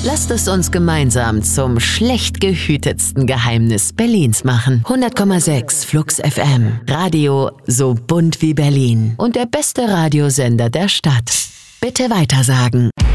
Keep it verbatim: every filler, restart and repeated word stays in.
Lasst es uns gemeinsam zum schlecht gehütetsten Geheimnis Berlins machen. hundert Komma sechs Flux F M. Radio so bunt wie Berlin. Und der beste Radiosender der Stadt. Bitte weitersagen.